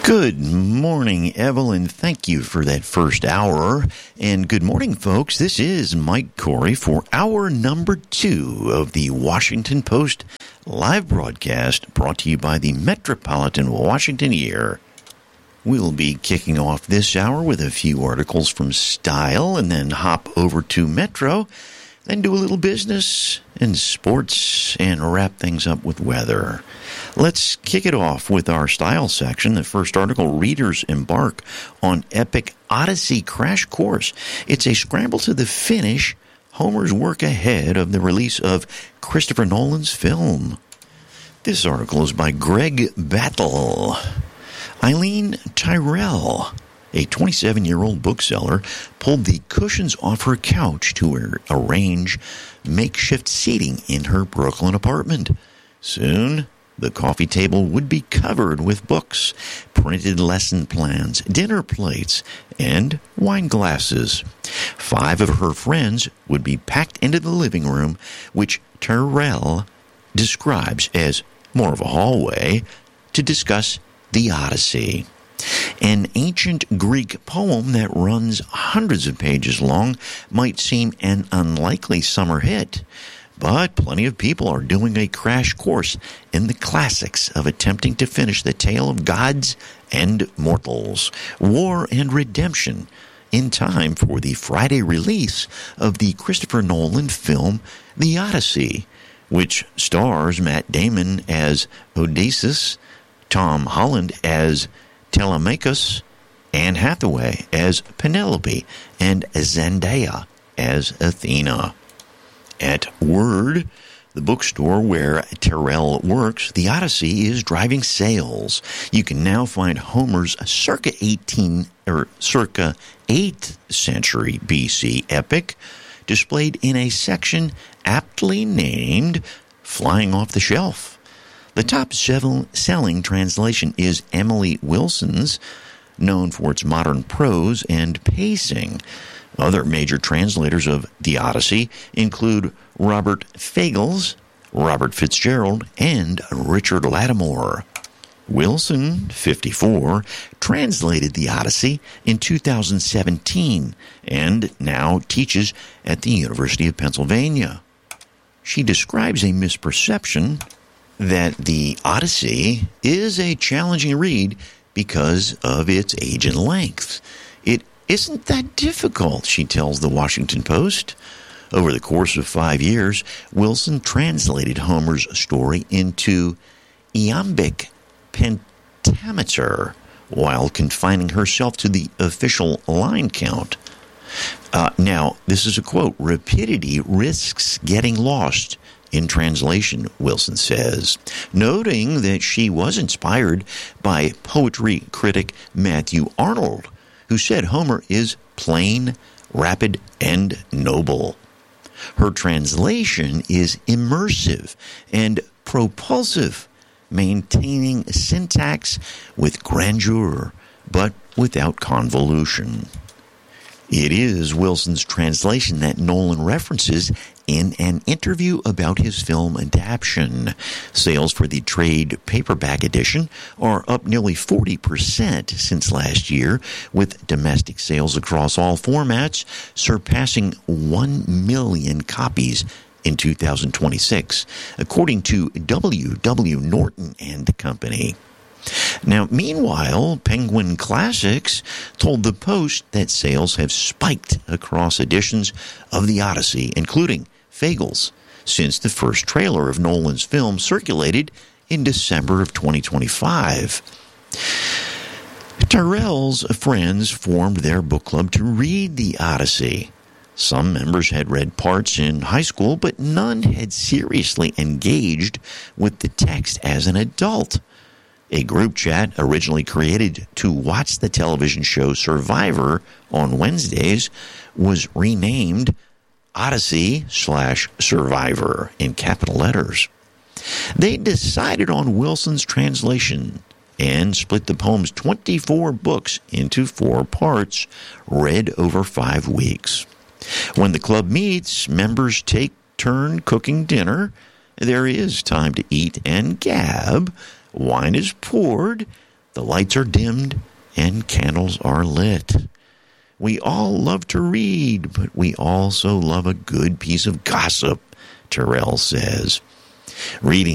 Good morning, Evelyn. Thank you for that first hour. And good morning, folks. This is Mike Corey for hour number 2 of the Washington Post live broadcast brought to you by the Metropolitan Washington Year. We'll be kicking off this hour with a few articles from Style and then hop over to Metro, then do a little business and sports and wrap things up with weather. Let's kick it off with our Style section. The first article, readers embark on epic Odyssey crash course. It's a scramble to the finish, Homer's work ahead of the release of Christopher Nolan's film. This article is by Greg Battle. Eileen Tyrell, a 27-year-old bookseller, pulled the cushions off her couch to arrange makeshift seating in her Brooklyn apartment. Soon, the coffee table would be covered with books, printed lesson plans, dinner plates, and wine glasses. 5 of her friends would be packed into the living room, which Tyrell describes as more of a hallway, to discuss the Odyssey. An ancient Greek poem that runs hundreds of pages long might seem an unlikely summer hit, but plenty of people are doing a crash course in the classics of attempting to finish the tale of gods and mortals, war and redemption, in time for the Friday release of the Christopher Nolan film The Odyssey, which stars Matt Damon as Odysseus, Tom Holland as Telemachus, Anne Hathaway as Penelope, and Zendaya as Athena. At Word, the bookstore where Tyrell works, The Odyssey is driving sales. You can now find Homer's circa 8th century BC epic displayed in a section aptly named Flying Off the Shelf. The top-selling translation is Emily Wilson's, known for its modern prose and pacing. Other major translators of The Odyssey include Robert Fagles, Robert Fitzgerald, and Richard Lattimore. Wilson, 54, translated The Odyssey in 2017 and now teaches at the University of Pennsylvania. She describes a misperception that The Odyssey is a challenging read because of its age and length. It isn't that difficult, she tells the Washington Post. Over the course of 5 years, Wilson translated Homer's story into iambic pentameter while confining herself to the official line count. Now, this is a quote, "Rapidity risks getting lost in translation," Wilson says, noting that she was inspired by poetry critic Matthew Arnold, who said Homer is plain, rapid, and noble. Her translation is immersive and propulsive, maintaining syntax with grandeur, but without convolution. It is Wilson's translation that Nolan references in an interview about his film adaptation. Sales for the trade paperback edition are up nearly 40% since last year, with domestic sales across all formats surpassing 1 million copies in 2026, according to W.W. Norton and Company. Now, meanwhile, Penguin Classics told the Post that sales have spiked across editions of The Odyssey, including Fagles, since the first trailer of Nolan's film circulated in December of 2025. Tyrell's friends formed their book club to read The Odyssey. Some members had read parts in high school, but none had seriously engaged with the text as an adult. A group chat originally created to watch the television show Survivor on Wednesdays was renamed Odyssey/Survivor in capital letters. They decided on Wilson's translation and split the poem's 24 books into 4 parts, read over 5 weeks. When the club meets, members take turn cooking dinner. There is time to eat and gab. Wine is poured. The lights are dimmed and candles are lit. We all love to read, but we also love a good piece of gossip, Terrell says. Reading